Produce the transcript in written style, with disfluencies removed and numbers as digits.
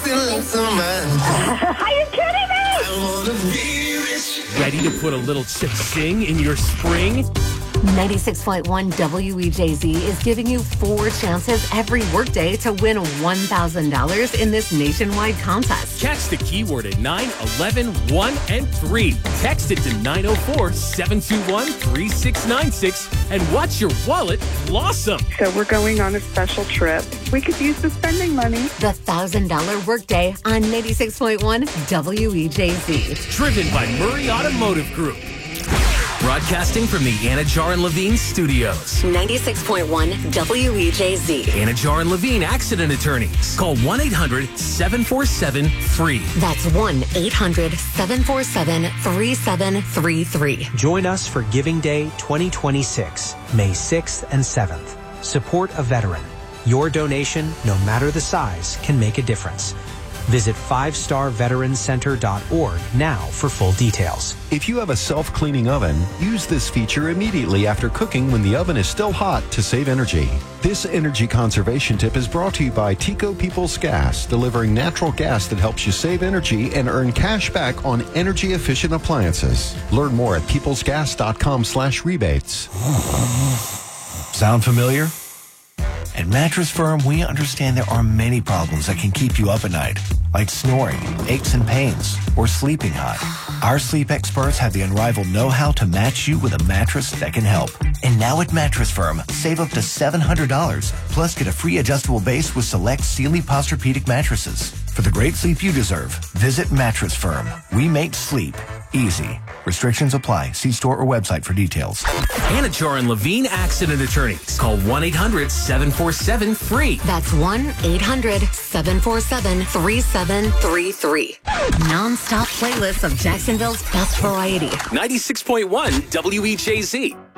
Are you kidding me? Ready to put a little ching in your spring? 96.1 WEJZ is giving you 4 chances every workday to win $1,000 in this nationwide contest. Catch the keyword at 9, 11, 1, and 3. Text it to 904-721-3696 and watch your wallet blossom. So we're going on a special trip. We could use the spending money. The $1,000 workday on 96.1 WEJZ. Driven by Murray Automotive Group. Broadcasting from the Anajar and Levine studios. 96.1 WEJZ. Anajar and Levine Accident Attorneys. Call 1-800-747-FREE. That's 1-800-747-3733. Join us for Giving Day 2026, May 6th and 7th. Support a veteran. Your donation, no matter the size, can make a difference. Visit 5starveterancenter.org now for full details. If you have a self-cleaning oven, use this feature immediately after cooking when the oven is still hot to save energy. This energy conservation tip is brought to you by Tico Peoples Gas, delivering natural gas that helps you save energy and earn cash back on energy-efficient appliances. Learn more at peoplesgas.com/rebates. Sound familiar? At Mattress Firm, we understand there are many problems that can keep you up at night, like snoring, aches and pains, or sleeping hot. Our sleep experts have the unrivaled know-how to match you with a mattress that can help. And now at Mattress Firm, save up to $700, plus get a free adjustable base with select Sealy Posturepedic mattresses. For the great sleep you deserve, visit Mattress Firm. We make sleep easy. Restrictions apply. See store or website for details. Anajar and Levine Accident Attorneys. Call 1-800-747-FREE. That's 1-800-747-3733. Non-stop playlists of Jacksonville's best variety. 96.1 WEJZ.